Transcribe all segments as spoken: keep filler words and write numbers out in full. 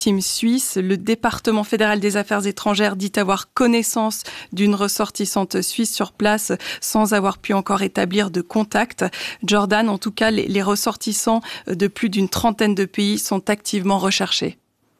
suisse, le département fédéral des affaires étrangères dit avoir connaissance d'une ressortissante suisse sur place sans avoir pu encore établir de contact. Jordan, en tout cas, les, les ressortissants de plus d'une trentaine de pays sont activement recherchés.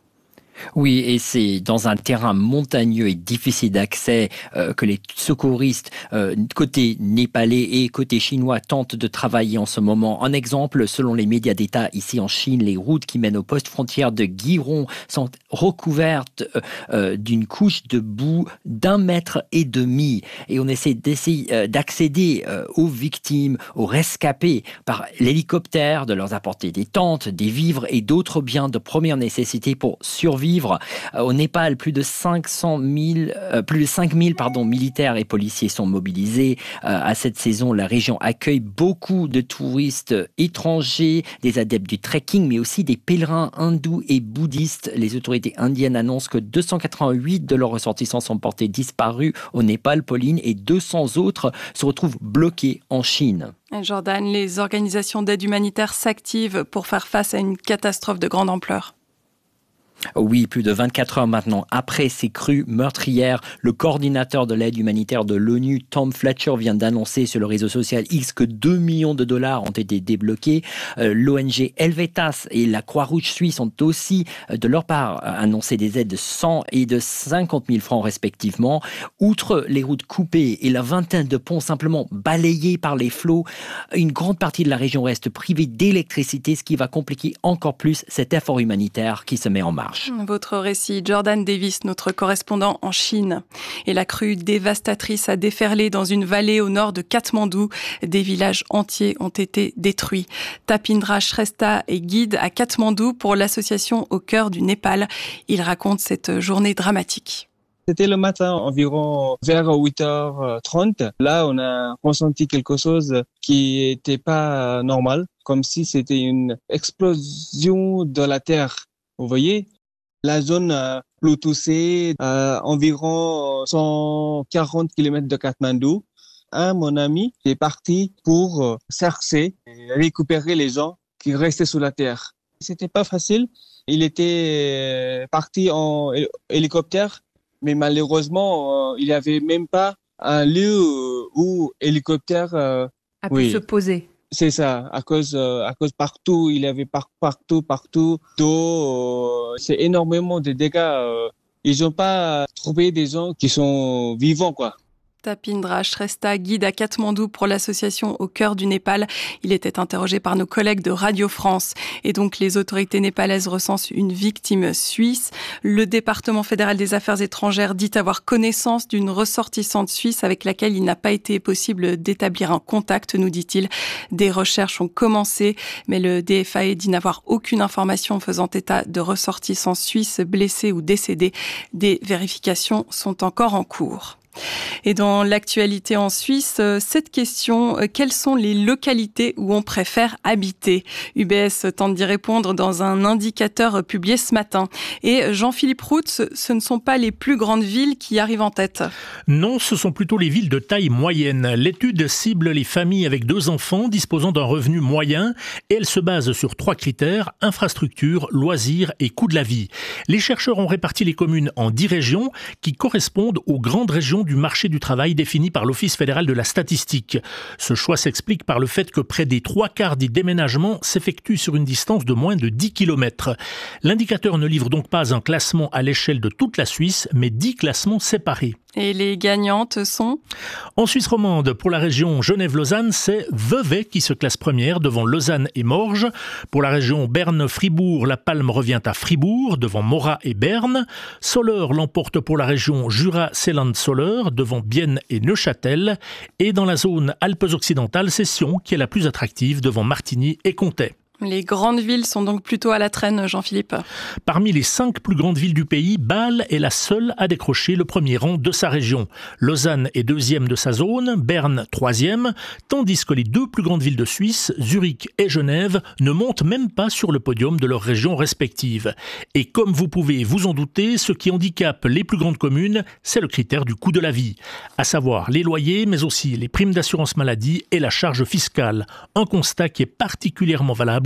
Oui, et c'est dans un terrain montagneux et difficile d'accès euh, que les secouristes euh, côté népalais et côté chinois tentent de travailler en ce moment. Un exemple, selon les médias d'État ici en Chine, les routes qui mènent aux postes frontières de Giron sont recouvertes euh, euh, d'une couche de boue d'un mètre et demi. Et on essaie d'essayer euh, d'accéder euh, aux victimes, aux rescapés par l'hélicoptère, de leur apporter des tentes, des vivres et d'autres biens de première nécessité pour survivre. Au Népal, plus de cinq cent mille, euh, plus de cinq mille pardon, militaires et policiers sont mobilisés. Euh, à cette saison, la région accueille beaucoup de touristes étrangers, des adeptes du trekking, mais aussi des pèlerins hindous et bouddhistes. Les autorités indiennes annoncent que deux cent quatre-vingt-huit de leurs ressortissants sont portés disparus au Népal, Pauline, et deux cents autres se retrouvent bloqués en Chine. Jordan, les organisations d'aide humanitaire s'activent pour faire face à une catastrophe de grande ampleur. Oui, plus de vingt-quatre heures maintenant après ces crues meurtrières, le coordinateur de l'aide humanitaire de l'ONU, Tom Fletcher, vient d'annoncer sur le réseau social X que deux millions de dollars ont été débloqués. Euh, L'O N G Helvetas et la Croix-Rouge suisse ont aussi, euh, de leur part, annoncé des aides de cent et de cinquante mille francs respectivement. Outre les routes coupées et la vingtaine de ponts simplement balayés par les flots, une grande partie de la région reste privée d'électricité, ce qui va compliquer encore plus cet effort humanitaire qui se met en marche. Votre récit, Jordan Davis, notre correspondant en Chine. Et la crue dévastatrice a déferlé dans une vallée au nord de Katmandou. Des villages entiers ont été détruits. Tapindra Shrestha est guide à Katmandou pour l'association Au cœur du Népal. Il raconte cette journée dramatique. C'était le matin, environ vers huit heures trente. Là, on a ressenti quelque chose qui était pas normal, comme si c'était une explosion de la terre. Vous voyez, la zone euh, plus touchée, euh, environ cent quarante kilomètres de Katmandou. Un, mon ami, est parti pour euh, chercher et récupérer les gens qui restaient sous la terre. C'était pas facile. Il était parti en hélicoptère, mais malheureusement, euh, il n'y avait même pas un lieu où hélicoptère euh, a pu oui. se poser. C'est ça, à cause, euh, à cause partout, il y avait par, partout, partout d'eau. Euh, c'est énormément de dégâts. Euh, ils n'ont pas trouvé des gens qui sont vivants, quoi. Tapindra Shrestha, guide à Katmandou pour l'association Au cœur du Népal. Il était interrogé par nos collègues de Radio France. Et donc, les autorités népalaises recensent une victime suisse. Le département fédéral des affaires étrangères dit avoir connaissance d'une ressortissante suisse avec laquelle il n'a pas été possible d'établir un contact, nous dit-il. Des recherches ont commencé, mais le D F A dit n'avoir aucune information faisant état de ressortissants suisses blessés ou décédés. Des vérifications sont encore en cours. Et dans l'actualité en Suisse, cette question, quelles sont les localités où on préfère habiter? U B S tente d'y répondre dans un indicateur publié ce matin. Et Jean-Philippe Roux, ce ne sont pas les plus grandes villes qui arrivent en tête. Non, ce sont plutôt les villes de taille moyenne. L'étude cible les familles avec deux enfants disposant d'un revenu moyen et elle se base sur trois critères, infrastructure, loisirs et coût de la vie. Les chercheurs ont réparti les communes en dix régions qui correspondent aux grandes régions du marché du travail défini par l'Office fédéral de la statistique. Ce choix s'explique par le fait que près des trois quarts des déménagements s'effectuent sur une distance de moins de dix kilomètres. L'indicateur ne livre donc pas un classement à l'échelle de toute la Suisse, mais dix classements séparés. Et les gagnantes sont ? En Suisse romande, pour la région Genève-Lausanne, c'est Vevey qui se classe première devant Lausanne et Morges. Pour la région Berne-Fribourg, la palme revient à Fribourg devant Morat et Berne. Soleure l'emporte pour la région Jura-Seeland-Soleure devant Bienne et Neuchâtel. Et dans la zone Alpes-Occidentales, c'est Sion qui est la plus attractive devant Martigny et Comté. Les grandes villes sont donc plutôt à la traîne, Jean-Philippe. Parmi les cinq plus grandes villes du pays, Bâle est la seule à décrocher le premier rang de sa région. Lausanne est deuxième de sa zone, Berne troisième, tandis que les deux plus grandes villes de Suisse, Zurich et Genève, ne montent même pas sur le podium de leurs régions respectives. Et comme vous pouvez vous en douter, ce qui handicape les plus grandes communes, c'est le critère du coût de la vie, à savoir les loyers, mais aussi les primes d'assurance maladie et la charge fiscale. Un constat qui est particulièrement valable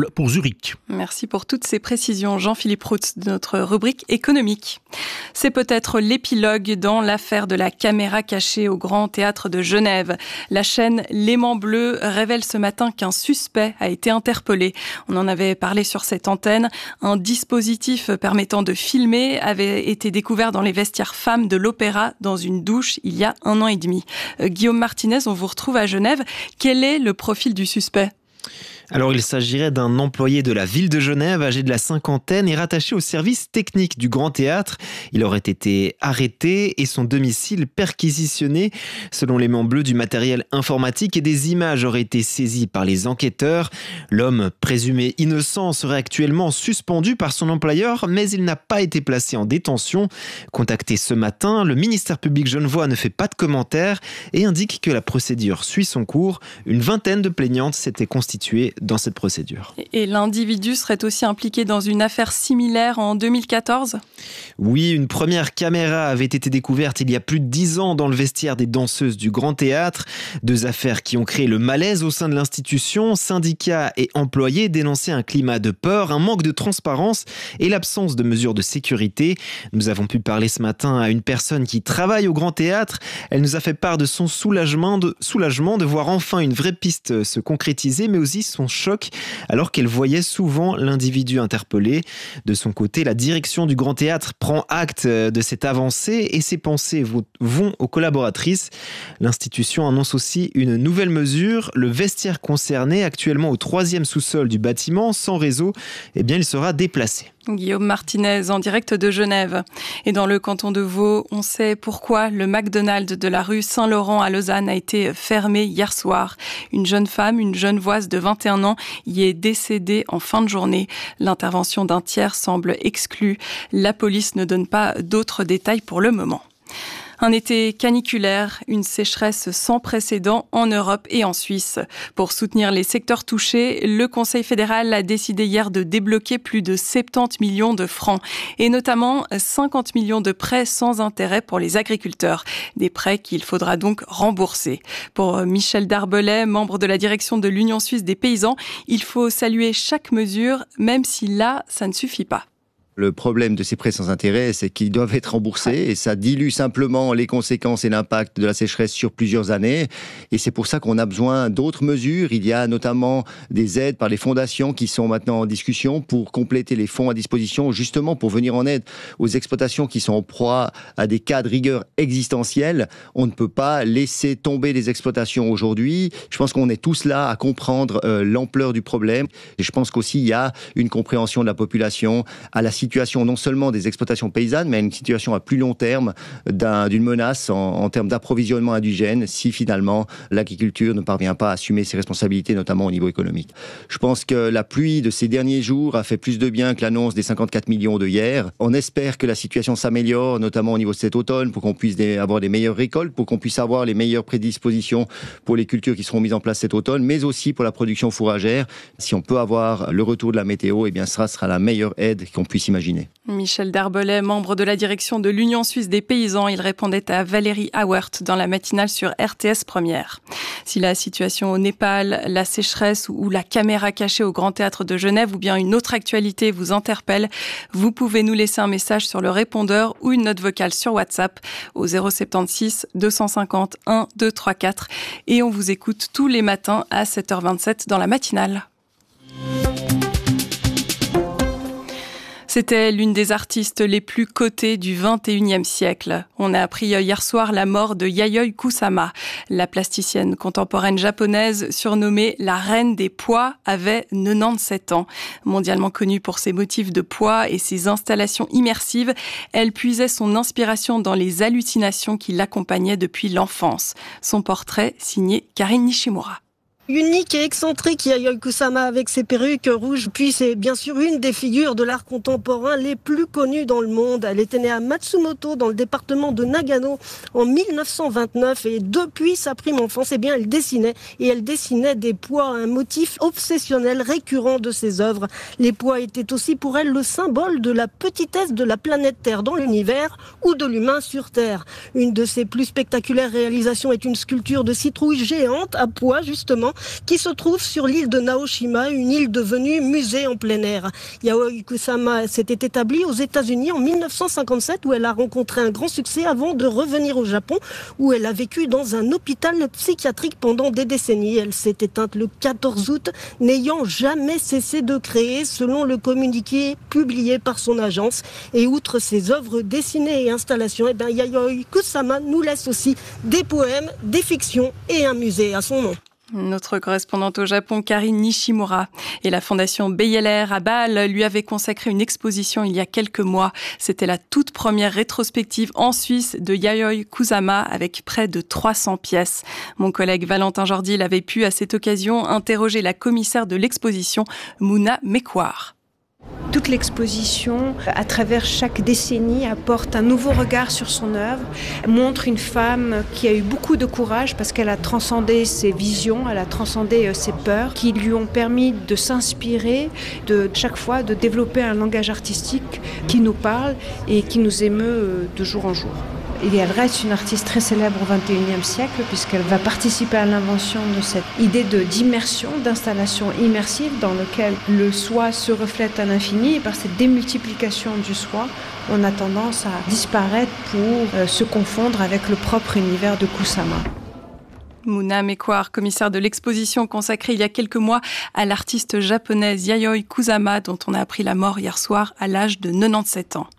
roule pour Zurich. Merci pour toutes ces précisions, Jean-Philippe Routz, de notre rubrique économique. C'est peut-être l'épilogue dans l'affaire de la caméra cachée au Grand Théâtre de Genève. La chaîne L'Aimant Bleu révèle ce matin qu'un suspect a été interpellé. On en avait parlé sur cette antenne. Un dispositif permettant de filmer avait été découvert dans les vestiaires femmes de l'Opéra dans une douche il y a un an et demi. Euh, Guillaume Martinez, on vous retrouve à Genève. Quel est le profil du suspect ? Alors il s'agirait d'un employé de la ville de Genève, âgé de la cinquantaine et rattaché au service technique du Grand Théâtre. Il aurait été arrêté et son domicile perquisitionné. Selon l'Aimant Bleu, du matériel informatique et des images auraient été saisies par les enquêteurs. L'homme présumé innocent serait actuellement suspendu par son employeur, mais il n'a pas été placé en détention. Contacté ce matin, le ministère public genevois ne fait pas de commentaires et indique que la procédure suit son cours. Une vingtaine de plaignantes s'étaient constituées dans cette procédure. Et l'individu serait aussi impliqué dans une affaire similaire en deux mille quatorze ? Oui, une première caméra avait été découverte il y a plus de dix ans dans le vestiaire des danseuses du Grand Théâtre. Deux affaires qui ont créé le malaise au sein de l'institution. Syndicats et employés dénonçaient un climat de peur, un manque de transparence et l'absence de mesures de sécurité. Nous avons pu parler ce matin à une personne qui travaille au Grand Théâtre. Elle nous a fait part de son soulagement de, soulagement de voir enfin une vraie piste se concrétiser, mais aussi son choc alors qu'elle voyait souvent l'individu interpellé. De son côté, la direction du Grand Théâtre prend acte de cette avancée et ses pensées vont aux collaboratrices. L'institution annonce aussi une nouvelle mesure. Le vestiaire concerné, actuellement au troisième sous-sol du bâtiment, sans réseau, eh bien, il sera déplacé. Guillaume Martinez en direct de Genève. Et dans le canton de Vaud, on sait pourquoi le McDonald's de la rue Saint-Laurent à Lausanne a été fermé hier soir. Une jeune femme, une genevoise de vingt et un ans, y est décédée en fin de journée. L'intervention d'un tiers semble exclue. La police ne donne pas d'autres détails pour le moment. Un été caniculaire, une sécheresse sans précédent en Europe et en Suisse. Pour soutenir les secteurs touchés, le Conseil fédéral a décidé hier de débloquer plus de soixante-dix millions de francs et notamment cinquante millions de prêts sans intérêt pour les agriculteurs. Des prêts qu'il faudra donc rembourser. Pour Michel Darbelay, membre de la direction de l'Union suisse des paysans, il faut saluer chaque mesure, même si là, ça ne suffit pas. Le problème de ces prêts sans intérêt, c'est qu'ils doivent être remboursés et ça dilue simplement les conséquences et l'impact de la sécheresse sur plusieurs années. Et c'est pour ça qu'on a besoin d'autres mesures. Il y a notamment des aides par les fondations qui sont maintenant en discussion pour compléter les fonds à disposition, justement pour venir en aide aux exploitations qui sont en proie à des cas de rigueur existentielle. On ne peut pas laisser tomber les exploitations aujourd'hui. Je pense qu'on est tous là à comprendre euh, l'ampleur du problème. Et je pense qu'aussi il y a une compréhension de la population à la situation situation non seulement des exploitations paysannes, mais une situation à plus long terme d'un, d'une menace en, en termes d'approvisionnement indigène si finalement l'agriculture ne parvient pas à assumer ses responsabilités, notamment au niveau économique. Je pense que la pluie de ces derniers jours a fait plus de bien que l'annonce des cinquante-quatre millions de hier. On espère que la situation s'améliore, notamment au niveau de cet automne, pour qu'on puisse des, avoir des meilleures récoltes, pour qu'on puisse avoir les meilleures prédispositions pour les cultures qui seront mises en place cet automne, mais aussi pour la production fourragère. Si on peut avoir le retour de la météo, eh bien, ce sera la meilleure aide qu'on puisse imaginer. Michel Darbelay, membre de la direction de l'Union suisse des paysans, il répondait à Valérie Hauert dans la matinale sur R T S Première. Si la situation au Népal, la sécheresse ou la caméra cachée au Grand Théâtre de Genève ou bien une autre actualité vous interpelle, vous pouvez nous laisser un message sur le répondeur ou une note vocale sur WhatsApp au zéro sept six deux cent cinquante un deux trois quatre et on vous écoute tous les matins à sept heures vingt-sept dans la matinale. C'était l'une des artistes les plus cotées du vingt et unième siècle. On a appris hier soir la mort de Yayoi Kusama. La plasticienne contemporaine japonaise, surnommée la reine des pois, avait quatre-vingt-dix-sept ans. Mondialement connue pour ses motifs de pois et ses installations immersives, elle puisait son inspiration dans les hallucinations qui l'accompagnaient depuis l'enfance. Son portrait signé Karine Nishimura. Unique et excentrique, Yayoi Kusama avec ses perruques rouges. Puis c'est bien sûr une des figures de l'art contemporain les plus connues dans le monde. Elle était née à Matsumoto dans le département de Nagano en mille neuf cent vingt-neuf et depuis sa prime enfance, eh bien, elle dessinait et elle dessinait des pois, un motif obsessionnel récurrent de ses œuvres. Les pois étaient aussi pour elle le symbole de la petitesse de la planète Terre dans l'univers ou de l'humain sur Terre. Une de ses plus spectaculaires réalisations est une sculpture de citrouille géante à pois justement, qui se trouve sur l'île de Naoshima, une île devenue musée en plein air. Yayoi Kusama s'était établie aux États-Unis en mille neuf cent cinquante-sept où elle a rencontré un grand succès avant de revenir au Japon où elle a vécu dans un hôpital psychiatrique pendant des décennies. Elle s'est éteinte le quatorze août, n'ayant jamais cessé de créer selon le communiqué publié par son agence. Et outre ses œuvres dessinées et installations, eh bien, Yayoi Kusama nous laisse aussi des poèmes, des fictions et un musée à son nom. Notre correspondante au Japon, Karine Nishimura, et la fondation B L R à Bâle lui avait consacré une exposition il y a quelques mois. C'était la toute première rétrospective en Suisse de Yayoi Kusama avec près de trois cents pièces. Mon collègue Valentin Jordil avait pu à cette occasion interroger la commissaire de l'exposition, Mouna Mekwar. Toute l'exposition, à travers chaque décennie, apporte un nouveau regard sur son œuvre, montre une femme qui a eu beaucoup de courage parce qu'elle a transcendé ses visions, elle a transcendé ses peurs, qui lui ont permis de s'inspirer, de chaque fois de développer un langage artistique qui nous parle et qui nous émeut de jour en jour. Et elle reste une artiste très célèbre au vingt et unième siècle puisqu'elle va participer à l'invention de cette idée de, d'immersion, d'installation immersive dans laquelle le soi se reflète à l'infini et par cette démultiplication du soi, on a tendance à disparaître pour euh, se confondre avec le propre univers de Kusama. Mouna Mekwar, commissaire de l'exposition consacrée il y a quelques mois à l'artiste japonaise Yayoi Kusama dont on a appris la mort hier soir à l'âge de quatre-vingt-dix-sept ans.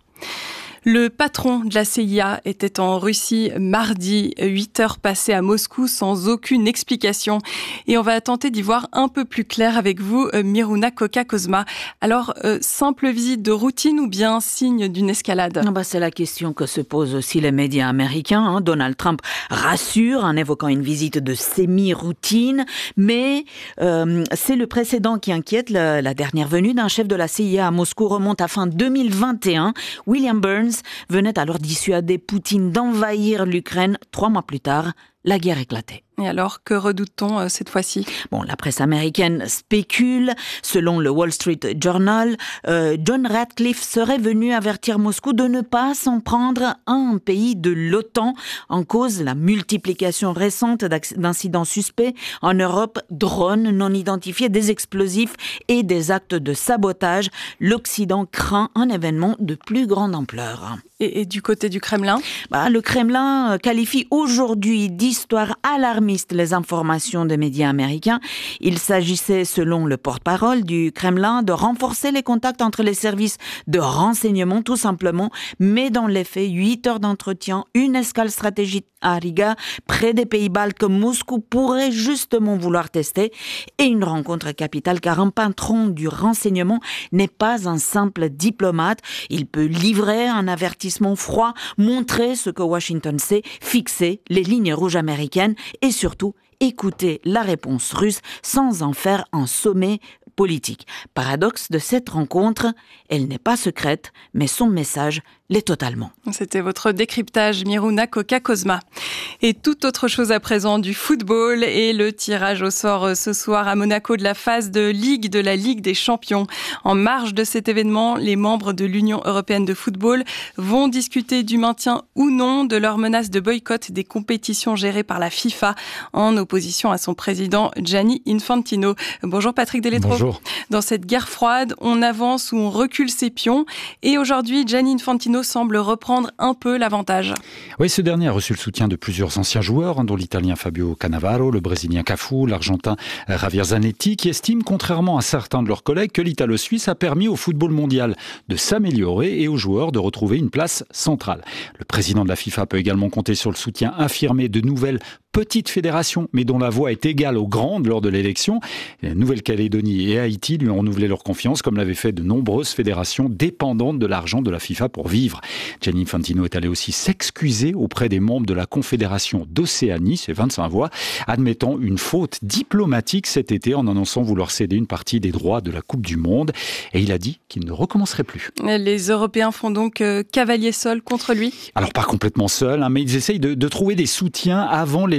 Le patron de la C I A était en Russie mardi, huit heures passées à Moscou sans aucune explication. Et on va tenter d'y voir un peu plus clair avec vous, Miruna Koka-Kozma. Alors, euh, simple visite de routine ou bien signe d'une escalade ? Ah bah, c'est la question que se posent aussi les médias américains. Hein. Donald Trump rassure en évoquant une visite de semi-routine, mais euh, c'est le précédent qui inquiète. La, la dernière venue d'un chef de la C I A à Moscou remonte à fin deux mille vingt et un. William Burns venait alors dissuader Poutine d'envahir l'Ukraine. Trois mois plus tard, la guerre éclatait. Et alors, que redoute-t-on euh, cette fois-ci ? Bon, la presse américaine spécule. Selon le Wall Street Journal, euh, John Ratcliffe serait venu avertir Moscou de ne pas s'en prendre à un pays de l'OTAN. En cause, la multiplication récente d'incidents suspects en Europe, drones non identifiés, des explosifs et des actes de sabotage. L'Occident craint un événement de plus grande ampleur. Et, et du côté du Kremlin ? Bah, le Kremlin qualifie aujourd'hui d'histoire alarmante les informations des médias américains. Il s'agissait, selon le porte-parole du Kremlin, de renforcer les contacts entre les services de renseignement, tout simplement. Mais dans les faits, huit heures d'entretien, une escale stratégique à Riga, près des pays baltes que Moscou pourrait justement vouloir tester, et une rencontre capitale, car un patron du renseignement n'est pas un simple diplomate. Il peut livrer un avertissement froid, montrer ce que Washington sait, fixer les lignes rouges américaines et surtout écouter la réponse russe sans en faire un sommet politique. Paradoxe de cette rencontre, elle n'est pas secrète, mais son message l'est totalement. C'était votre décryptage, Miruna Koka-Kozma. Et toute autre chose à présent, du football et le tirage au sort ce soir à Monaco de la phase de Ligue de la Ligue des Champions. En marge de cet événement, les membres de l'Union européenne de football vont discuter du maintien ou non de leur menace de boycott des compétitions gérées par la FIFA en opposition à son président Gianni Infantino. Bonjour Patrick Deletro. Bonjour. Dans cette guerre froide, on avance ou on recule ses pions et aujourd'hui, Gianni Infantino semble reprendre un peu l'avantage. Oui, ce dernier a reçu le soutien de plusieurs anciens joueurs, dont l'Italien Fabio Cannavaro, le Brésilien Cafu, l'Argentin Javier Zanetti, qui estiment, contrairement à certains de leurs collègues, que l'Italo-Suisse a permis au football mondial de s'améliorer et aux joueurs de retrouver une place centrale. Le président de la FIFA peut également compter sur le soutien affirmé de nouvelles petites fédérations, mais dont la voix est égale aux grandes lors de l'élection. La Nouvelle-Calédonie et Haïti lui ont renouvelé leur confiance, comme l'avaient fait de nombreuses fédérations dépendantes de l'argent de la FIFA pour vivre. Gianni Infantino est allé aussi s'excuser auprès des membres de la Confédération d'Océanie, c'est vingt-cinq voix, admettant une faute diplomatique cet été en annonçant vouloir céder une partie des droits de la Coupe du Monde. Et il a dit qu'il ne recommencerait plus. Les Européens font donc euh, cavalier seul contre lui ? Alors pas complètement seul, hein, mais ils essayent de, de trouver des soutiens avant l'élection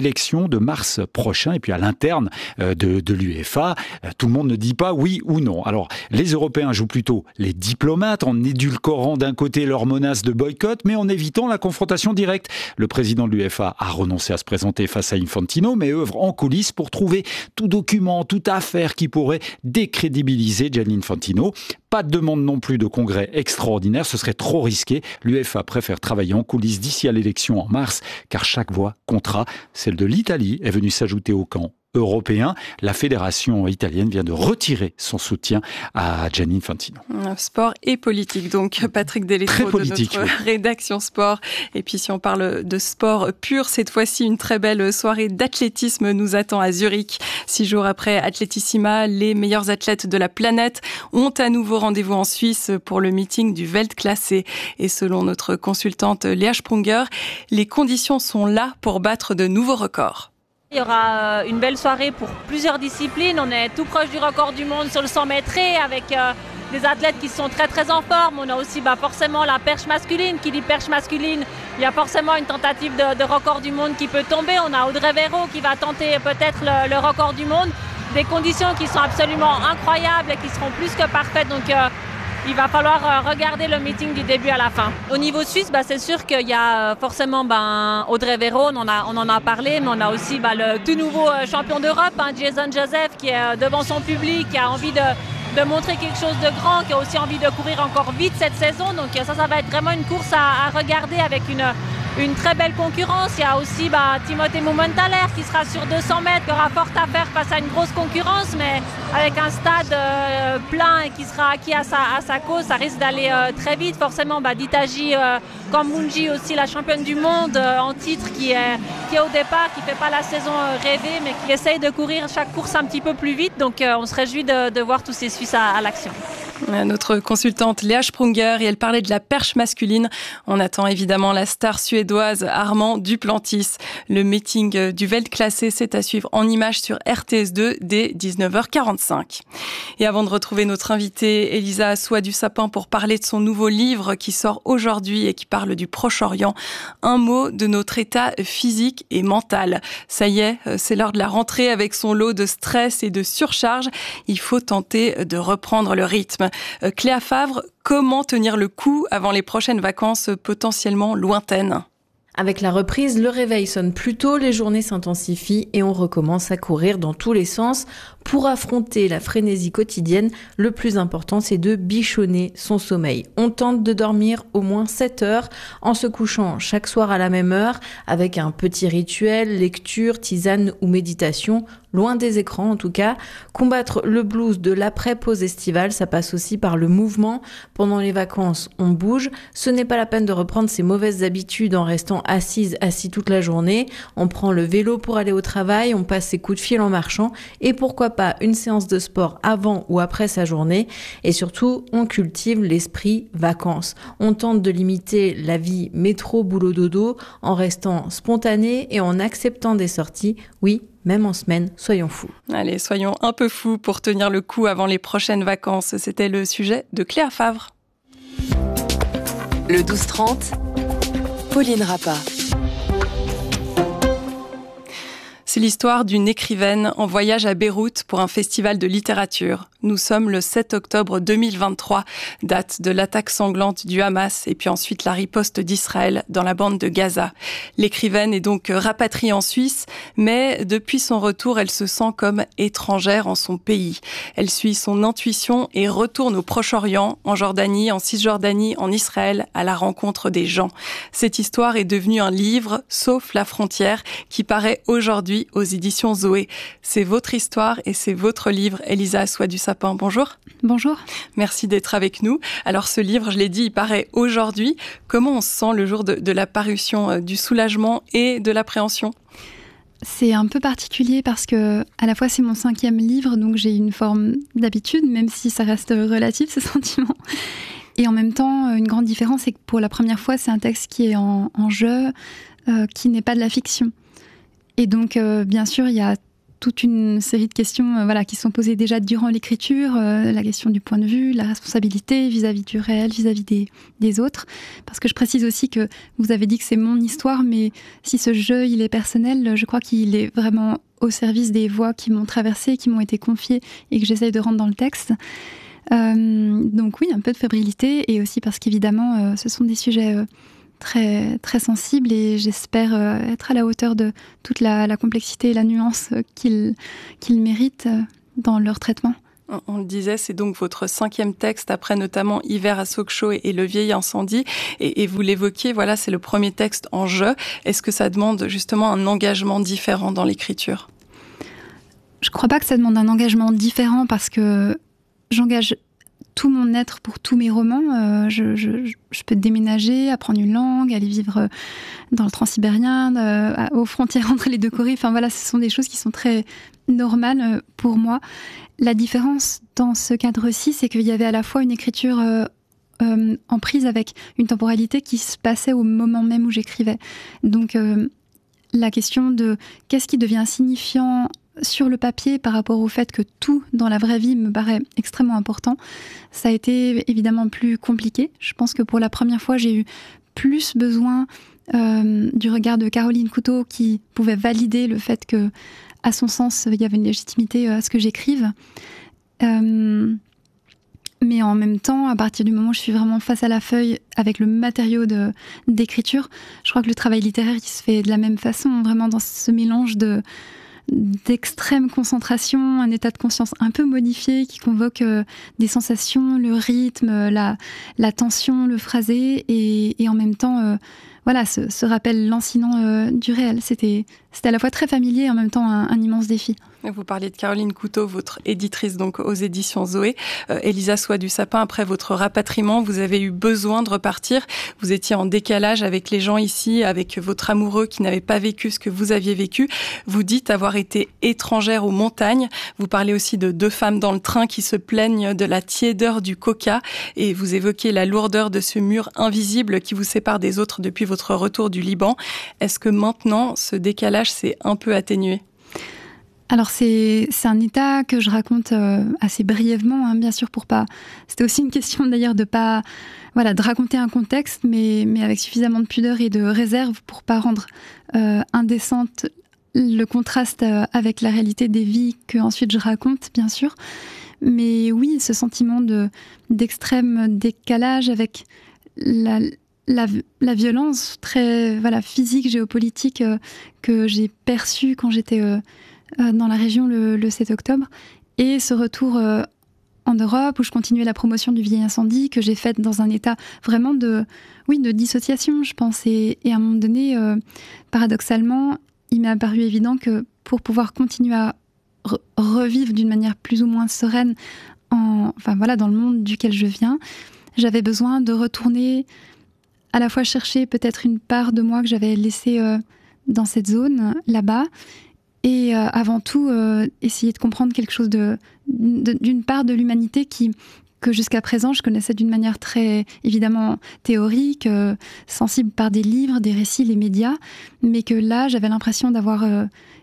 l'élection de mars prochain. Et puis à l'interne de, de l'UEFA, tout le monde ne dit pas oui ou non. Alors, les Européens jouent plutôt les diplomates en édulcorant d'un côté leurs menaces de boycott, mais en évitant la confrontation directe. Le président de l'UEFA a renoncé à se présenter face à Infantino, mais œuvre en coulisses pour trouver tout document, toute affaire qui pourrait décrédibiliser Gianni Infantino. Pas de demande non plus de congrès extraordinaire, ce serait trop risqué. L'UEFA préfère travailler en coulisses d'ici à l'élection en mars, car chaque voix comptera. Celle de l'Italie est venue s'ajouter au camp européen. La fédération italienne vient de retirer son soutien à Gianni Infantino. Sport et politique, donc Patrick Deletreau de notre oui. rédaction sport. Et puis si on parle de sport pur, cette fois-ci une très belle soirée d'athlétisme nous attend à Zurich. Six jours après Atletissima, les meilleurs athlètes de la planète ont à nouveau rendez-vous en Suisse pour le meeting du Weltklasse. Et selon notre consultante Léa Sprunger, les conditions sont là pour battre de nouveaux records. Il y aura une belle soirée pour plusieurs disciplines. On est tout proche du record du monde sur le cent mètres avec euh, des athlètes qui sont très très en forme. On a aussi bah, forcément la perche masculine. Qui dit perche masculine, il y a forcément une tentative de, de record du monde qui peut tomber. On a Audrey Véro qui va tenter peut-être le, le record du monde. Des conditions qui sont absolument incroyables et qui seront plus que parfaites. Donc euh, il va falloir regarder le meeting du début à la fin. Au niveau suisse, bah, c'est sûr qu'il y a forcément bah, Audrey Véro, on en, a, on en a parlé, mais on a aussi bah, le tout nouveau champion d'Europe, hein, Jason Joseph, qui est devant son public, qui a envie de, de montrer quelque chose de grand, qui a aussi envie de courir encore vite cette saison. Donc ça, ça va être vraiment une course à, à regarder avec une... Une très belle concurrence. Il y a aussi bah, Timothée Mumenthaler qui sera sur deux cents mètres, qui aura fort à faire face à une grosse concurrence, mais avec un stade euh, plein et qui sera acquis à sa, à sa cause, ça risque d'aller euh, très vite. Forcément, bah, Ditaji euh, Kambundji aussi, la championne du monde euh, en titre, qui est, qui est au départ, qui ne fait pas la saison euh, rêvée, mais qui essaye de courir chaque course un petit peu plus vite. Donc euh, on se réjouit de, de voir tous ces Suisses à, à l'action. Notre consultante Léa Sprunger, et elle parlait de la perche masculine. On attend évidemment la star suédoise Armand Duplantis. Le meeting du Weltklasse, c'est à suivre en images sur R T S deux dès dix-neuf heures quarante-cinq. Et avant de retrouver notre invitée Elisa Assois du Sapin pour parler de son nouveau livre qui sort aujourd'hui et qui parle du Proche-Orient, un mot de notre état physique et mental. Ça y est, c'est l'heure de la rentrée avec son lot de stress et de surcharge. Il faut tenter de reprendre le rythme. Cléa Favre, comment tenir le coup avant les prochaines vacances potentiellement lointaines ? Avec la reprise, le réveil sonne plus tôt, les journées s'intensifient et on recommence à courir dans tous les sens. Pour affronter la frénésie quotidienne, le plus important, c'est de bichonner son sommeil. On tente de dormir au moins sept heures en se couchant chaque soir à la même heure avec un petit rituel, lecture, tisane ou méditation, loin des écrans en tout cas. Combattre le blues de l'après-pause estivale, ça passe aussi par le mouvement. Pendant les vacances, on bouge. Ce n'est pas la peine de reprendre ses mauvaises habitudes en restant assise, assis toute la journée. On prend le vélo pour aller au travail, on passe ses coups de fil en marchant et pourquoi pas une séance de sport avant ou après sa journée. Et surtout, on cultive l'esprit vacances. On tente de limiter la vie métro-boulot-dodo en restant spontané et en acceptant des sorties. Oui, même en semaine, soyons fous. Allez, soyons un peu fous pour tenir le coup avant les prochaines vacances. C'était le sujet de Cléa Favre. Le douze trente, Pauline Rappa. C'est l'histoire d'une écrivaine en voyage à Beyrouth pour un festival de littérature. Nous sommes le sept octobre deux mille vingt-trois, date de l'attaque sanglante du Hamas et puis ensuite la riposte d'Israël dans la bande de Gaza. L'écrivaine est donc rapatriée en Suisse, mais depuis son retour, elle se sent comme étrangère en son pays. Elle suit son intuition et retourne au Proche-Orient, en Jordanie, en Cisjordanie, en Israël, à la rencontre des gens. Cette histoire est devenue un livre, Sauf la frontière, qui paraît aujourd'hui aux éditions Zoé. C'est votre histoire et c'est votre livre, Elisa Assois du Sapin. Bonjour. Bonjour. Merci d'être avec nous. Alors ce livre, je l'ai dit, il paraît aujourd'hui. Comment on se sent le jour de, de la parution, euh, du soulagement et de l'appréhension ? C'est un peu particulier parce que à la fois c'est mon cinquième livre, donc j'ai une forme d'habitude, même si ça reste relatif ce sentiment. Et en même temps, une grande différence, c'est que pour la première fois, c'est un texte qui est en, en jeu, euh, qui n'est pas de la fiction. Et donc, euh, bien sûr, il y a toute une série de questions euh, voilà, qui sont posées déjà durant l'écriture, euh, la question du point de vue, la responsabilité vis-à-vis du réel, vis-à-vis des, des autres. Parce que je précise aussi que vous avez dit que c'est mon histoire, mais si ce jeu il est personnel, je crois qu'il est vraiment au service des voix qui m'ont traversée, qui m'ont été confiées et que j'essaye de rendre dans le texte. Euh, donc oui, un peu de fébrilité, et aussi parce qu'évidemment, euh, ce sont des sujets... Euh, très très sensible, et j'espère euh, être à la hauteur de toute la, la complexité et la nuance euh, qu'ils qu'ils méritent euh, dans leur traitement. On, on le disait, c'est donc votre cinquième texte après notamment Hiver à Sokcho et, et Le Vieil Incendie, et, et vous l'évoquiez, voilà, c'est le premier texte en jeu. Est-ce que ça demande justement un engagement différent dans l'écriture ? Je crois pas que ça demande un engagement différent, parce que j'engage tout mon être pour tous mes romans. Euh, je, je, je peux déménager, apprendre une langue, aller vivre dans le transsibérien, euh, aux frontières entre les deux Corées. Enfin voilà, ce sont des choses qui sont très normales pour moi. La différence dans ce cadre-ci, c'est qu'il y avait à la fois une écriture euh, euh, en prise avec une temporalité qui se passait au moment même où j'écrivais. Donc euh, la question de qu'est-ce qui devient signifiant sur le papier par rapport au fait que tout dans la vraie vie me paraît extrêmement important, ça a été évidemment plus compliqué. Je pense que pour la première fois, j'ai eu plus besoin euh, du regard de Caroline Couteau, qui pouvait valider le fait que, à son sens, il y avait une légitimité à ce que j'écrive. Euh, mais en même temps, à partir du moment où je suis vraiment face à la feuille avec le matériau de, d'écriture, je crois que le travail littéraire il se fait de la même façon, vraiment dans ce mélange de d'extrême concentration, un état de conscience un peu modifié qui convoque euh, des sensations, le rythme, la, la tension, le phrasé, et, et en même temps, euh, voilà, ce, ce rappel lancinant euh, du réel. C'était, c'était à la fois très familier et en même temps un, un immense défi. Vous parliez de Caroline Couteau, votre éditrice donc aux éditions Zoé. Euh, Elisa Soie du Sapin, après votre rapatriement, vous avez eu besoin de repartir. Vous étiez en décalage avec les gens ici, avec votre amoureux qui n'avait pas vécu ce que vous aviez vécu. Vous dites avoir été étrangère aux montagnes. Vous parlez aussi de deux femmes dans le train qui se plaignent de la tiédeur du coca, et vous évoquez la lourdeur de ce mur invisible qui vous sépare des autres depuis votre retour du Liban. Est-ce que maintenant, ce décalage s'est un peu atténué ? Alors c'est c'est un état que je raconte euh, assez brièvement, hein, bien sûr, pour pas. C'était aussi une question d'ailleurs de pas, voilà, de raconter un contexte, mais mais avec suffisamment de pudeur et de réserve pour pas rendre euh, indécente le contraste euh, avec la réalité des vies que ensuite je raconte, bien sûr. Mais oui, ce sentiment de d'extrême décalage avec la La, la violence très voilà, physique, géopolitique euh, que j'ai perçue quand j'étais euh, euh, dans la région le, le sept octobre, et ce retour euh, en Europe où je continuais la promotion du Vieil Incendie, que j'ai faite dans un état vraiment de, oui, de dissociation, je pense. Et, et à un moment donné, euh, paradoxalement, il m'est apparu évident que pour pouvoir continuer à re- revivre d'une manière plus ou moins sereine en, enfin, voilà, dans le monde duquel je viens, j'avais besoin de retourner à la fois chercher peut-être une part de moi que j'avais laissée euh, dans cette zone, là-bas, et euh, avant tout euh, essayer de comprendre quelque chose de, de, d'une part de l'humanité qui, que jusqu'à présent je connaissais d'une manière très évidemment théorique, euh, sensible par des livres, des récits, les médias, mais que là j'avais l'impression d'avoir euh,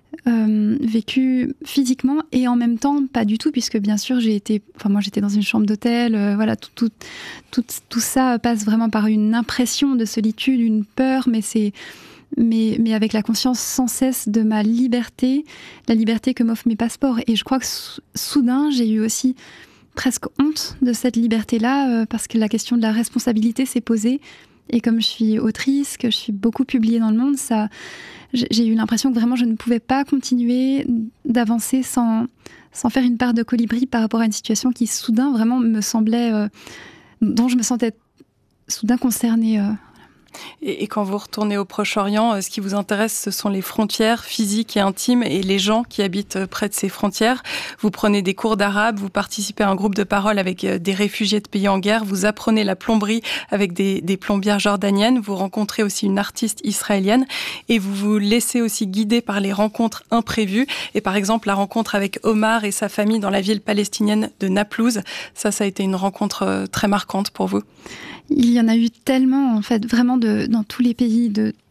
euh, vécu physiquement, et en même temps pas du tout, puisque bien sûr j'ai été, enfin moi j'étais dans une chambre d'hôtel, euh, voilà, tout, tout, tout, tout ça passe vraiment par une impression de solitude, une peur, mais c'est Mais, mais avec la conscience sans cesse de ma liberté, la liberté que m'offrent mes passeports. Et je crois que sou- soudain, j'ai eu aussi presque honte de cette liberté-là, euh, parce que la question de la responsabilité s'est posée. Et comme je suis autrice, que je suis beaucoup publiée dans le monde, ça, j'ai eu l'impression que vraiment je ne pouvais pas continuer d'avancer sans, sans faire une part de colibri par rapport à une situation qui soudain vraiment me semblait, euh, dont je me sentais soudain concernée. Euh, Et, et quand vous retournez au Proche-Orient, ce qui vous intéresse, ce sont les frontières physiques et intimes et les gens qui habitent près de ces frontières. Vous prenez des cours d'arabe, vous participez à un groupe de parole avec des réfugiés de pays en guerre, vous apprenez la plomberie avec des, des plombières jordaniennes, vous rencontrez aussi une artiste israélienne et vous vous laissez aussi guider par les rencontres imprévues. Et par exemple, la rencontre avec Omar et sa famille dans la ville palestinienne de Naplouse, ça, ça a été une rencontre très marquante pour vous. Il y en a eu tellement, en fait, vraiment de, dans tous les pays, de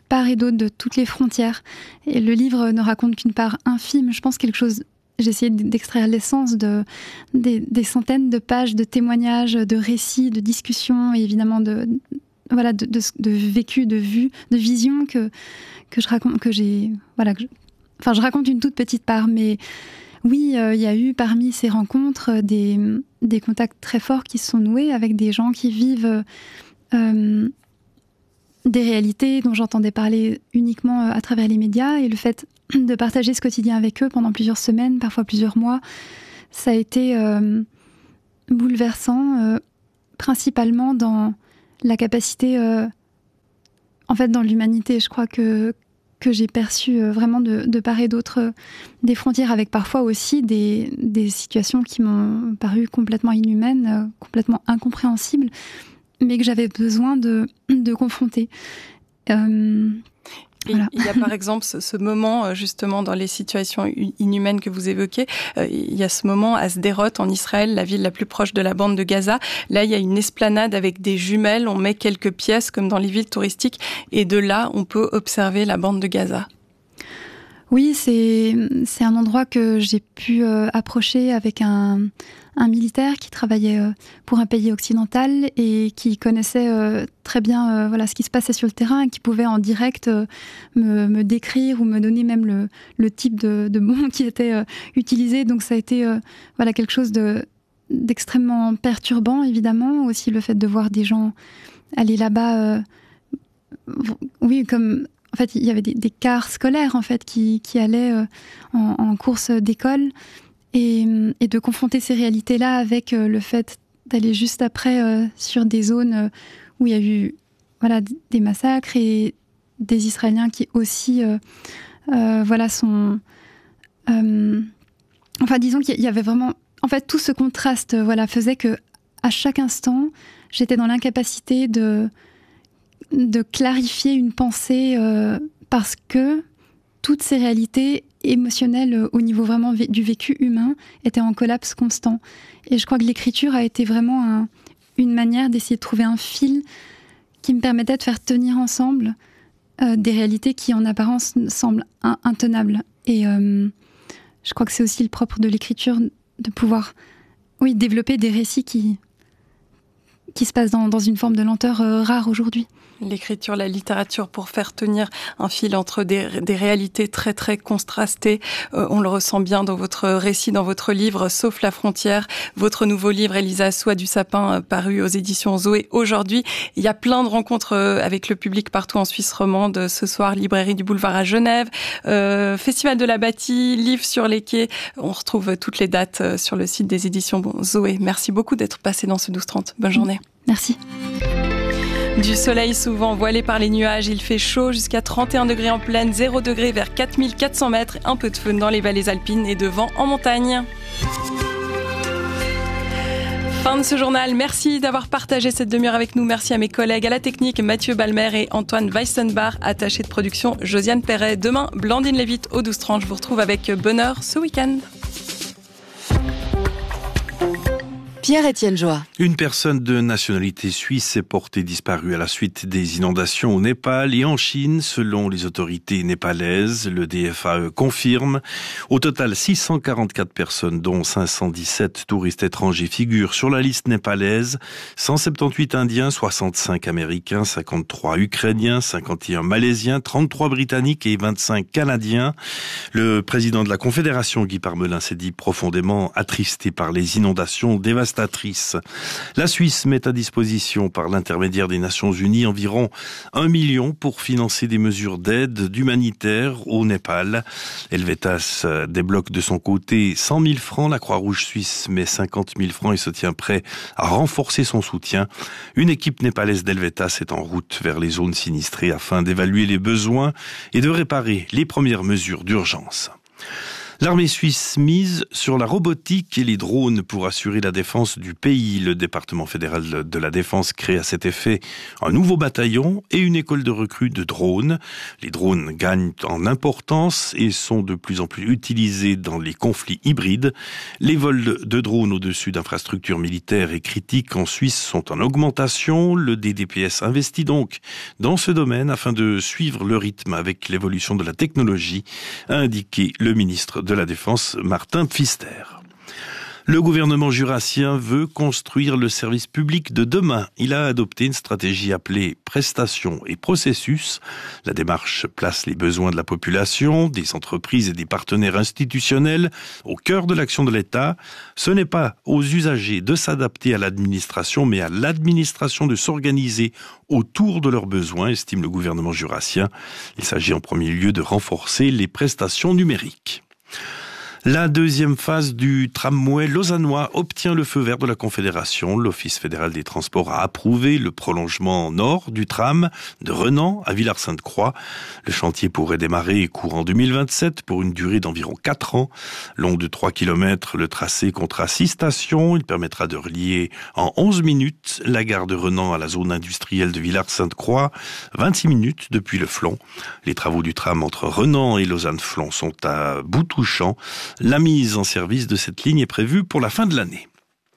part et d'autre de toutes les frontières. Et le livre ne raconte qu'une part infime. Je pense quelque chose... J'ai essayé d'extraire l'essence de, des, des centaines de pages de témoignages, de récits, de discussions et évidemment de, voilà, de, de, de vécu, de vues, de visions que, que je raconte, que j'ai, voilà, que je, enfin, je raconte une toute petite part, mais oui, il euh, y a eu parmi ces rencontres des, des contacts très forts qui se sont noués avec des gens qui vivent euh, des réalités dont j'entendais parler uniquement à travers les médias, et le fait de partager ce quotidien avec eux pendant plusieurs semaines, parfois plusieurs mois, ça a été euh, bouleversant, euh, principalement dans la capacité, euh, en fait dans l'humanité, je crois que, que j'ai perçu euh, vraiment de, de part et d'autre euh, des frontières, avec parfois aussi des, des situations qui m'ont paru complètement inhumaines, euh, complètement incompréhensibles, mais que j'avais besoin de, de confronter. Euh, Voilà. Il y a par exemple ce, ce moment, justement, dans les situations inhumaines que vous évoquez, euh, il y a ce moment à Sderot, en Israël, la ville la plus proche de la bande de Gaza. Là, il y a une esplanade avec des jumelles, on met quelques pièces, comme dans les villes touristiques, et de là, on peut observer la bande de Gaza. Oui, c'est, c'est un endroit que j'ai pu euh, approcher avec un, un militaire qui travaillait euh, pour un pays occidental et qui connaissait euh, très bien euh, voilà, ce qui se passait sur le terrain et qui pouvait en direct euh, me, me décrire ou me donner même le, le type de, de bombe qui était euh, utilisé. Donc ça a été euh, voilà, quelque chose de, d'extrêmement perturbant, évidemment. Aussi le fait de voir des gens aller là-bas, euh, oui, comme... En fait, il y avait des, des cars scolaires en fait, qui, qui allaient euh, en, en course d'école et, et de confronter ces réalités-là avec euh, le fait d'aller juste après euh, sur des zones euh, où il y a eu voilà, des massacres et des Israéliens qui aussi euh, euh, voilà, sont... Euh, enfin, disons qu'il y avait vraiment... En fait, tout ce contraste voilà, faisait que à chaque instant, j'étais dans l'incapacité de... de clarifier une pensée euh, parce que toutes ces réalités émotionnelles euh, au niveau vraiment vé- du vécu humain étaient en collapse constant. Et je crois que l'écriture a été vraiment un, une manière d'essayer de trouver un fil qui me permettait de faire tenir ensemble euh, des réalités qui en apparence semblent in- intenables. Et euh, je crois que c'est aussi le propre de l'écriture de pouvoir oui, développer des récits qui, qui se passent dans, dans une forme de lenteur euh, rare aujourd'hui. L'écriture, la littérature pour faire tenir un fil entre des, des réalités très très contrastées. Euh, on le ressent bien dans votre récit, dans votre livre, Sauf la frontière. Votre nouveau livre, Elisa Soie du Sapin, euh, paru aux éditions Zoé aujourd'hui. Il y a plein de rencontres euh, avec le public partout en Suisse romande. Ce soir, librairie du Boulevard à Genève, euh, Festival de la Bâtie, livre sur les quais. On retrouve toutes les dates euh, sur le site des éditions Zoé. Merci beaucoup d'être passé dans ce douze trente. Bonne journée. Merci. Du soleil souvent voilé par les nuages, il fait chaud jusqu'à trente et un degrés en plaine, zéro degré vers quatre mille quatre cents mètres, un peu de feu dans les vallées alpines et de vent en montagne. Fin de ce journal. Merci d'avoir partagé cette demi-heure avec nous. Merci à mes collègues à la technique, Mathieu Balmer et Antoine Weissenbach, attaché de production Josiane Perret. Demain, Blandine Lévite au douze trente. Je vous retrouve avec bonheur ce week-end. Pierre-Étienne Joie. Une personne de nationalité suisse est portée disparue à la suite des inondations au Népal et en Chine, selon les autorités népalaises. Le D F A E confirme. Au total, six cent quarante-quatre personnes, dont cinq cent dix-sept touristes étrangers, figurent sur la liste népalaise. cent soixante-dix-huit Indiens, soixante-cinq Américains, cinquante-trois Ukrainiens, cinquante et un Malaisiens, trente-trois Britanniques et vingt-cinq Canadiens. Le président de la Confédération, Guy Parmelin, s'est dit profondément attristé par les inondations dévastatrices. La Suisse met à disposition par l'intermédiaire des Nations Unies environ un million pour financer des mesures d'aide humanitaire au Népal. Helvetas débloque de son côté cent mille francs. La Croix-Rouge suisse met cinquante mille francs et se tient prêt à renforcer son soutien. Une équipe népalaise d'Helvetas est en route vers les zones sinistrées afin d'évaluer les besoins et de réparer les premières mesures d'urgence. L'armée suisse mise sur la robotique et les drones pour assurer la défense du pays. Le département fédéral de la défense crée à cet effet un nouveau bataillon et une école de recrues de drones. Les drones gagnent en importance et sont de plus en plus utilisés dans les conflits hybrides. Les vols de drones au-dessus d'infrastructures militaires et critiques en Suisse sont en augmentation. Le D D P S investit donc dans ce domaine afin de suivre le rythme avec l'évolution de la technologie, a indiqué le ministre de la Défense, Martin Pfister. Le gouvernement jurassien veut construire le service public de demain. Il a adopté une stratégie appelée prestations et processus. La démarche place les besoins de la population, des entreprises et des partenaires institutionnels au cœur de l'action de l'État. Ce n'est pas aux usagers de s'adapter à l'administration, mais à l'administration de s'organiser autour de leurs besoins, estime le gouvernement jurassien. Il s'agit en premier lieu de renforcer les prestations numériques. La deuxième phase du tramway lausannois obtient le feu vert de la Confédération. L'Office fédéral des transports a approuvé le prolongement nord du tram de Renan à Villars-Sainte-Croix. Le chantier pourrait démarrer courant deux mille vingt-sept pour une durée d'environ quatre ans. Long de trois kilomètres, le tracé comptera six stations. Il permettra de relier en onze minutes la gare de Renan à la zone industrielle de Villars-Sainte-Croix, vingt-six minutes depuis le Flon. Les travaux du tram entre Renan et Lausanne-Flon sont à bout touchant. La mise en service de cette ligne est prévue pour la fin de l'année.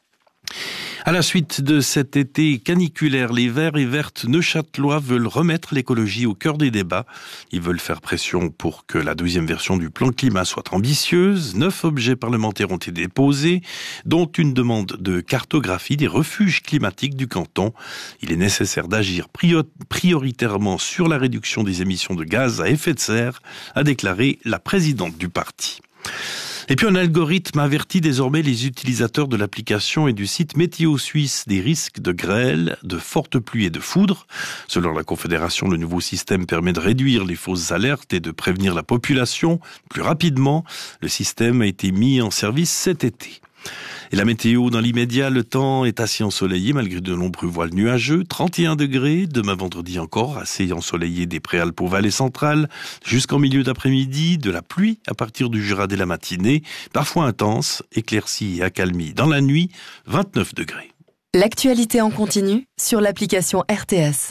À la suite de cet été caniculaire, les Verts et Vertes neuchâtelois veulent remettre l'écologie au cœur des débats. Ils veulent faire pression pour que la deuxième version du plan climat soit ambitieuse. Neuf objets parlementaires ont été déposés, dont une demande de cartographie des refuges climatiques du canton. Il est nécessaire d'agir prioritairement sur la réduction des émissions de gaz à effet de serre, a déclaré la présidente du parti. Et puis un algorithme avertit désormais les utilisateurs de l'application et du site Météo Suisse des risques de grêle, de fortes pluies et de foudre. Selon la Confédération, le nouveau système permet de réduire les fausses alertes et de prévenir la population plus rapidement. Le système a été mis en service cet été. Et la météo dans l'immédiat, le temps est assez ensoleillé malgré de nombreux voiles nuageux, trente et un degrés, demain vendredi encore, assez ensoleillé des Préalpes aux vallées centrales, jusqu'en milieu d'après-midi, de la pluie à partir du Jura dès la matinée, parfois intense, éclaircie et accalmie dans la nuit, vingt-neuf degrés. L'actualité en continu sur l'application R T S.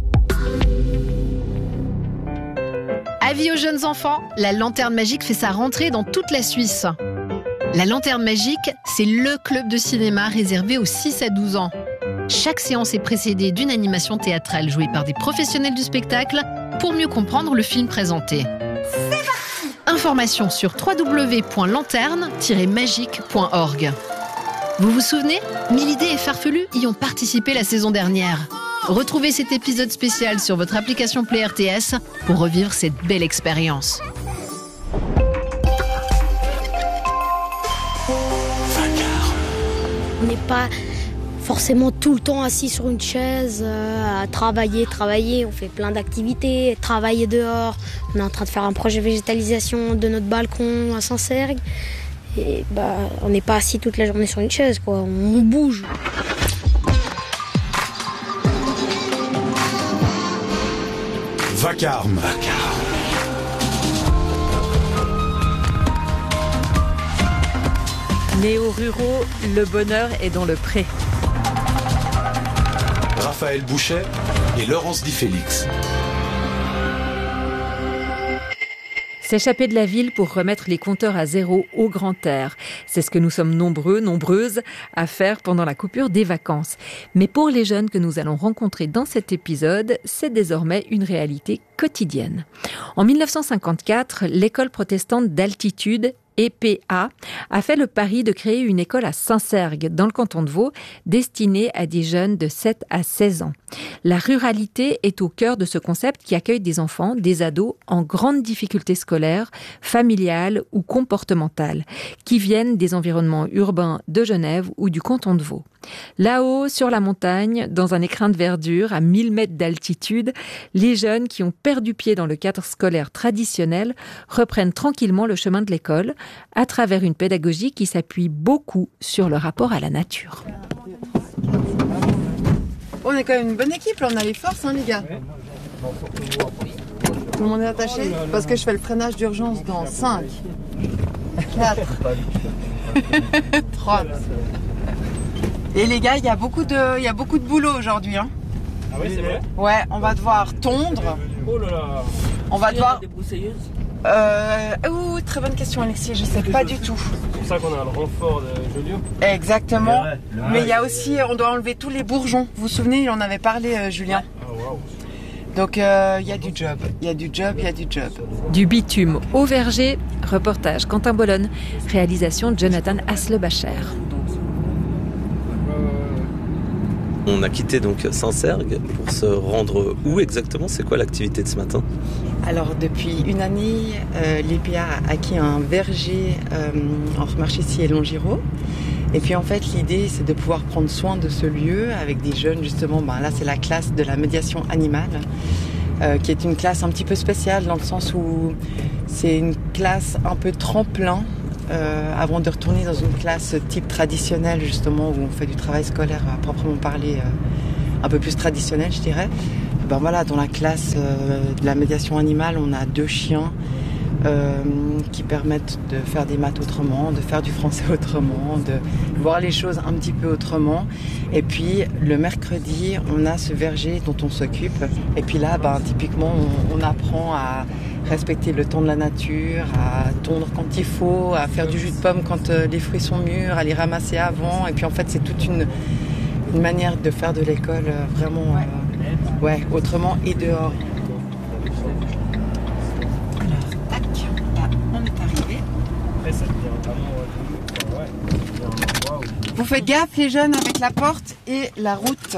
Avis aux jeunes enfants, la Lanterne Magique fait sa rentrée dans toute la Suisse. La Lanterne Magique, c'est le club de cinéma réservé aux six à douze ans. Chaque séance est précédée d'une animation théâtrale jouée par des professionnels du spectacle pour mieux comprendre le film présenté. C'est parti ! Informations sur w w w point lanterne tiret magique point org. Vous vous souvenez ? Milidé et Farfelu y ont participé la saison dernière. Retrouvez cet épisode spécial sur votre application Play R T S pour revivre cette belle expérience. On n'est pas forcément tout le temps assis sur une chaise, euh, à travailler, travailler. On fait plein d'activités, travailler dehors. On est en train de faire un projet végétalisation de notre balcon à Saint-Sergue. Et bah, on n'est pas assis toute la journée sur une chaise, quoi. On bouge. Vacarme. Néo-ruraux, le bonheur est dans le pré. Raphaël Bouchet et Laurence Di Félix. S'échapper de la ville pour remettre les compteurs à zéro au grand air. C'est ce que nous sommes nombreux, nombreuses à faire pendant la coupure des vacances. Mais pour les jeunes que nous allons rencontrer dans cet épisode, c'est désormais une réalité quotidienne. En mille neuf cent cinquante-quatre, l'école protestante d'altitude E P A a fait le pari de créer une école à Saint-Sergue, dans le canton de Vaud, destinée à des jeunes de sept à seize ans. La ruralité est au cœur de ce concept qui accueille des enfants, des ados en grande difficulté scolaire, familiale ou comportementale, qui viennent des environnements urbains de Genève ou du canton de Vaud. Là-haut, sur la montagne, dans un écrin de verdure, à mille mètres d'altitude, les jeunes qui ont perdu pied dans le cadre scolaire traditionnel reprennent tranquillement le chemin de l'école, à travers une pédagogie qui s'appuie beaucoup sur le rapport à la nature. On est quand même une bonne équipe, là, on a les forces, hein, les gars. Tout le monde est attaché parce que je fais le freinage d'urgence dans cinq, quatre. trois. Et les gars, il y a beaucoup de, il y a beaucoup de boulot aujourd'hui. Hein. Ah oui, c'est vrai. Ouais, on va devoir tondre. Oh là là. On va devoir... Des broussailleuses. Euh... Ouh, très bonne question Alexis, je sais pas du tout. C'est pour ça qu'on a le renfort de Jolio. Exactement. Ouais, ouais. Mais il y a aussi, on doit enlever tous les bourgeons. Vous vous souvenez, il en avait parlé euh, Julien. Ah waouh. Donc il euh, y a du job, il y a du job, il y a du job. Du bitume au verger, reportage Quentin Bolonne, réalisation Jonathan Haslebacher. On a quitté donc Saint-Sergue pour se rendre où exactement? C'est quoi l'activité de ce matin? Alors depuis une année, euh, l'E P A a acquis un verger euh, entre Marchissy et Longiraud. Et puis en fait l'idée c'est de pouvoir prendre soin de ce lieu avec des jeunes justement, ben, là c'est la classe de la médiation animale, euh, qui est une classe un petit peu spéciale dans le sens où c'est une classe un peu tremplin. Euh, avant de retourner dans une classe type traditionnelle justement où on fait du travail scolaire à proprement parler, euh, un peu plus traditionnel je dirais. Ben voilà, dans la classe euh, de la médiation animale on a deux chiens euh, qui permettent de faire des maths autrement, de faire du français autrement, de voir les choses un petit peu autrement. Et puis le mercredi on a ce verger dont on s'occupe et puis là ben, typiquement on, on apprend à respecter le temps de la nature, à tondre quand il faut, à faire du jus de pomme quand euh, les fruits sont mûrs, à les ramasser avant. Et puis en fait, c'est toute une, une manière de faire de l'école euh, vraiment euh, ouais, autrement et dehors. Alors, tac, là, on est arrivé. Vous faites gaffe les jeunes avec la porte et la route.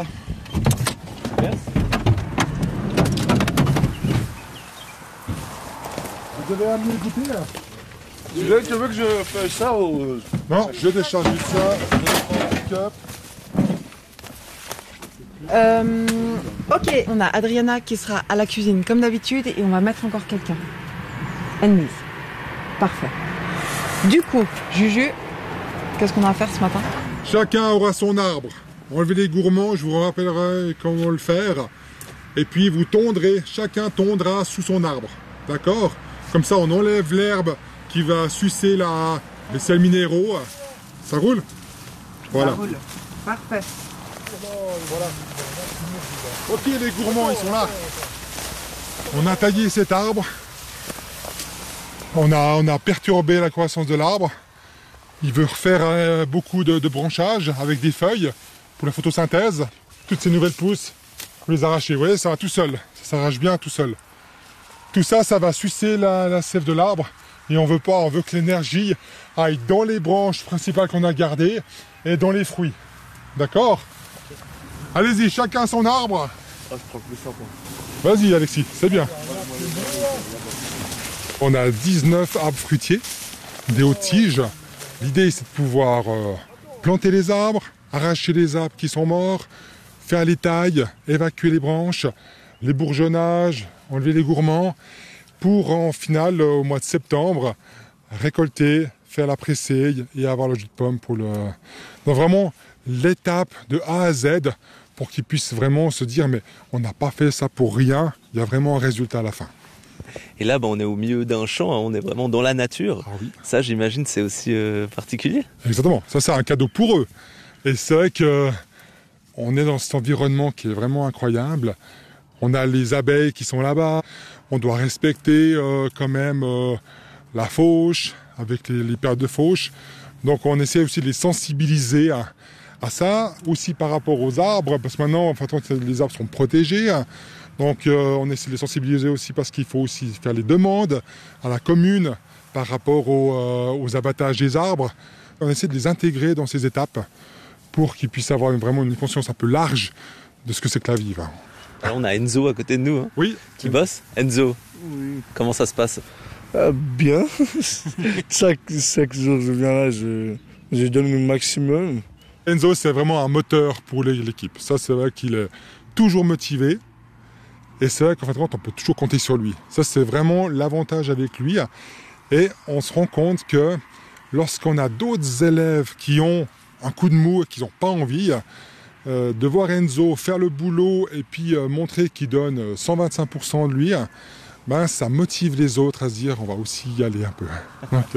Vous devez amener le goûter là. Tu veux, tu veux que je fasse ça ou... Non, je décharge ça. Euh, ok, on a Adriana qui sera à la cuisine comme d'habitude et on va mettre encore quelqu'un. Anne-Lise. Parfait. Du coup, Juju, qu'est-ce qu'on a à faire ce matin? Chacun aura son arbre. Enlevez les gourmands, je vous rappellerai comment le faire. Et puis vous tondrez, chacun tondra sous son arbre. D'accord? Comme ça, on enlève l'herbe qui va sucer la, les sels minéraux. Ça roule? Voilà. Ça roule. Parfait. Voilà. Ok, les gourmands, ils sont là. On a taillé cet arbre. On a, on a perturbé la croissance de l'arbre. Il veut refaire euh, beaucoup de, de branchages avec des feuilles pour la photosynthèse. Toutes ces nouvelles pousses, vous les arrachez. Vous voyez, ça va tout seul. Ça s'arrache bien tout seul. Tout ça, ça va sucer la, la sève de l'arbre et on veut pas, on veut que l'énergie aille dans les branches principales qu'on a gardées et dans les fruits. D'accord? Allez-y, chacun son arbre. Ah, je prends plus ça, quoi. Vas-y Alexis, c'est bien. On a dix-neuf arbres fruitiers, des hautes tiges. L'idée c'est de pouvoir euh, planter les arbres, arracher les arbres qui sont morts, faire les tailles, évacuer les branches, les bourgeonnages, enlever les gourmands, pour en final, au mois de septembre, récolter, faire la pressaille et avoir le jus de pomme pour le... Donc vraiment l'étape de A à Z pour qu'ils puissent vraiment se dire mais on n'a pas fait ça pour rien, il y a vraiment un résultat à la fin. Et là, bah, on est au milieu d'un champ, hein, on est vraiment dans la nature. Ah oui. Ça, j'imagine, c'est aussi euh, particulier. Exactement, ça c'est un cadeau pour eux. Et c'est vrai qu'on est dans cet environnement qui est vraiment incroyable. On a les abeilles qui sont là-bas. On doit respecter euh, quand même euh, la fauche, avec les, les périodes de fauche. Donc on essaie aussi de les sensibiliser à, à ça, aussi par rapport aux arbres, parce que maintenant, enfin, les arbres sont protégés. Donc euh, on essaie de les sensibiliser aussi parce qu'il faut aussi faire les demandes à la commune par rapport aux, euh, aux abattages des arbres. On essaie de les intégrer dans ces étapes pour qu'ils puissent avoir une, vraiment une conscience un peu large de ce que c'est que la vie. Hein. Alors on a Enzo à côté de nous, hein, oui. qui bosse. Enzo, oui. Comment ça se passe? euh, Bien. chaque, chaque jour je viens là, je, je donne le maximum. Enzo, c'est vraiment un moteur pour l'équipe. Ça, c'est vrai qu'il est toujours motivé. Et c'est vrai qu'en fait, on peut toujours compter sur lui. Ça, c'est vraiment l'avantage avec lui. Et on se rend compte que lorsqu'on a d'autres élèves qui ont un coup de mou et qui n'ont pas envie, euh, de voir Enzo faire le boulot et puis euh, montrer qu'il donne cent vingt-cinq pour cent de lui, ben, ça motive les autres à se dire on va aussi y aller un peu. Donc, euh,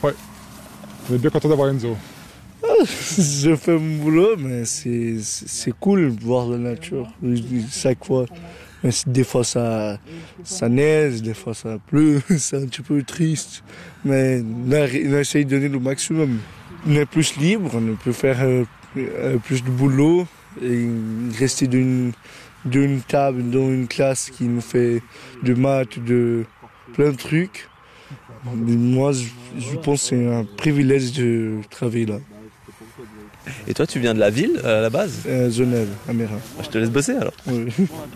Ouais. On est bien content d'avoir Enzo. Je fais mon boulot, mais c'est, c'est cool de voir la nature chaque fois. Mais des fois ça, ça neige, des fois ça pleut, c'est un petit peu triste. Mais on, a, on essaye de donner le maximum. On est plus libre, on peut faire euh, plus de boulot et rester d'une, d'une table dans une classe qui nous fait de maths, de plein de trucs. Mais moi, je, je pense que c'est un privilège de travailler là. Et toi, tu viens de la ville à la base euh, Genève, Amérin. Je te laisse bosser alors. Oui.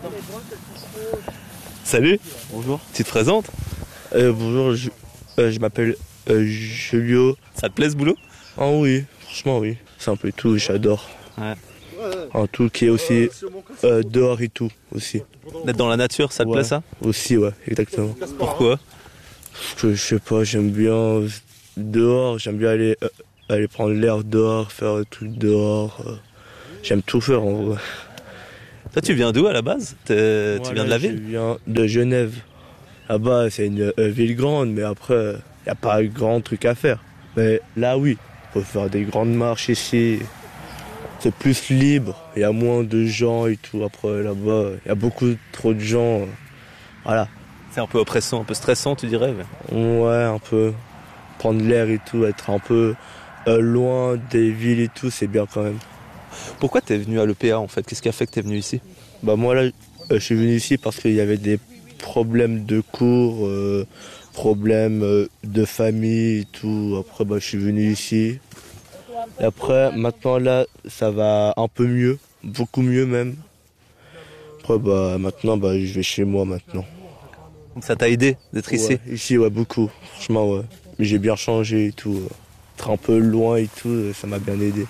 Salut. Bonjour. Tu te présentes euh, Bonjour, je, euh, je m'appelle euh, Julio. Ça te plaît ce boulot? Ah oui, franchement oui. C'est un peu tout, j'adore. Ouais. Un tout qui est aussi euh, dehors et tout aussi. D'être dans la nature, ça te ouais. plaît ça? Aussi, ouais, exactement. Pourquoi? Parce que je sais pas, j'aime bien dehors, j'aime bien aller... Euh, aller prendre l'air dehors, faire des trucs dehors. Euh, j'aime tout faire en vrai. Toi, tu viens d'où à la base? T'es, Tu viens de la ville? Je viens de Genève. Là-bas, c'est une euh, ville grande, mais après, il n'y a pas grand truc à faire. Mais là, oui, il faut faire des grandes marches ici. C'est plus libre, il y a moins de gens et tout. Après, là-bas, il y a beaucoup trop de gens. Euh, voilà. C'est un peu oppressant, un peu stressant, tu dirais? Mais... Ouais, un peu. Prendre l'air et tout, être un peu... Euh, loin des villes et tout, c'est bien quand même. Pourquoi t'es venu à l'E P A en fait? Qu'est-ce qui a fait que t'es venu ici? Bah moi là, euh, je suis venu ici parce qu'il y avait des problèmes de cours, euh, problèmes euh, de famille et tout. Après bah je suis venu ici. Et après maintenant là, ça va un peu mieux, beaucoup mieux même. Après bah maintenant bah je vais chez moi maintenant. Donc ça t'a aidé d'être ouais, ici? Ici ouais beaucoup, franchement ouais. Mais j'ai bien changé et tout. Être un peu loin et tout, ça m'a bien aidé.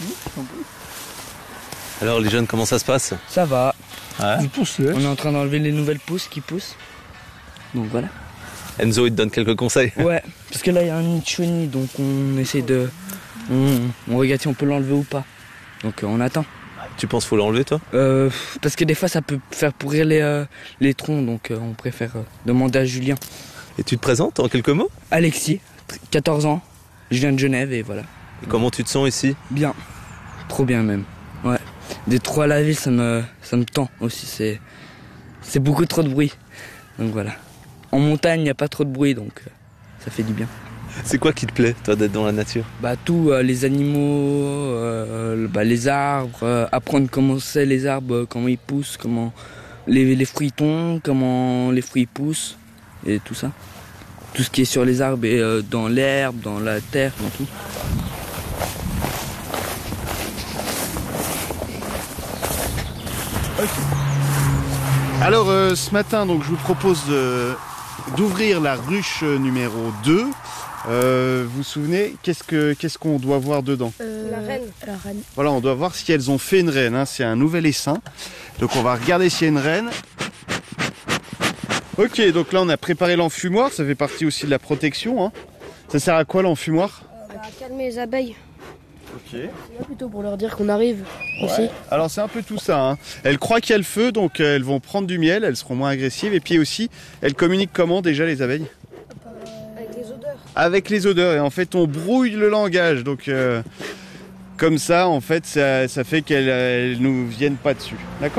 Alors les jeunes, comment ça se passe? Ça va. Ouais. On est en train d'enlever les nouvelles pousses qui poussent. Donc voilà. Enzo, il te donne quelques conseils? Ouais, parce que là il y a un nid de chenille, donc on essaie de... On, on regarde si on peut l'enlever ou pas. Donc euh, on attend. Tu penses qu'il faut l'enlever toi? euh, Parce que des fois ça peut faire pourrir les, euh, les troncs, donc euh, on préfère euh, demander à Julien. Et tu te présentes en quelques mots? Alexis, quatorze ans. Je viens de Genève et voilà. Et comment tu te sens ici? Bien. Trop bien même. Ouais. Des trois à la ville, ça me, ça me tend aussi. C'est, c'est beaucoup trop de bruit. Donc voilà. En montagne, il n'y a pas trop de bruit, donc euh, ça fait du bien. C'est quoi qui te plaît, toi, d'être dans la nature? Bah tout, euh, les animaux, euh, bah, les arbres, euh, apprendre comment c'est les arbres, comment ils poussent, comment les, les fruits tombent, comment les fruits poussent, et tout ça. Tout ce qui est sur les arbres et euh, dans l'herbe, dans la terre, dans tout. Okay. Alors euh, ce matin, donc, je vous propose de, d'ouvrir la ruche numéro deux. Euh, vous vous souvenez, qu'est-ce, que, qu'est-ce qu'on doit voir dedans? euh, La reine. La reine. Voilà, on doit voir si elles ont fait une reine. Hein. C'est un nouvel essaim. Donc on va regarder s'il y a une reine. Ok, donc là on a préparé l'enfumoir, ça fait partie aussi de la protection. Hein. Ça sert à quoi l'enfumoir? euh, À calmer les abeilles. Ok. C'est plutôt pour leur dire qu'on arrive ouais. aussi. Alors c'est un peu tout ça. Hein. Elles croient qu'il y a le feu, donc euh, elles vont prendre du miel, elles seront moins agressives. Et puis aussi, elles communiquent comment déjà les abeilles? Avec les odeurs. Avec les odeurs. Et en fait on brouille le langage. Donc euh, comme ça, en fait, ça, ça fait qu'elles ne nous viennent pas dessus. D'accord ?